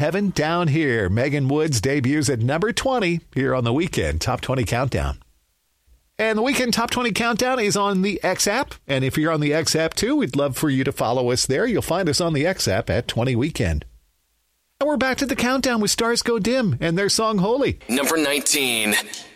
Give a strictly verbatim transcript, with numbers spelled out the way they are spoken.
Heaven Down Here. Megan Woods debuts at number twenty here on the Weekend Top twenty Countdown. And the Weekend Top twenty Countdown is on the X app. And if you're on the X app too, we'd love for you to follow us there. You'll find us on the X app at twenty Weekend. And we're back to the countdown with Stars Go Dim and their song Holy. Number nineteen.